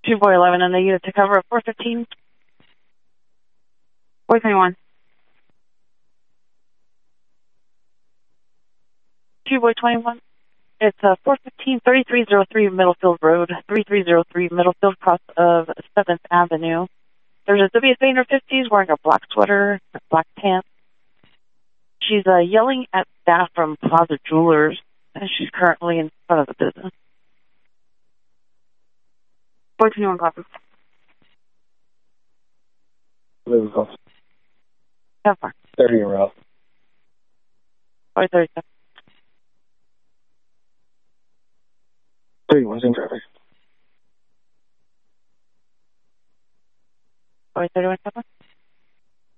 2 boy 11 and the unit to cover at 415. Boy 21. 2 boy 21. It's 415 3303 Middlefield Road, 3303 Middlefield, cross of 7th Avenue. There's a WFA in her 50s wearing a black sweater, black pants. She's yelling at staff from Plaza Jewelers, and she's currently in front of the business. Boy 21 copy. How far? 30 and route. Boy 37. 31's in traffic. Boy 31 copy.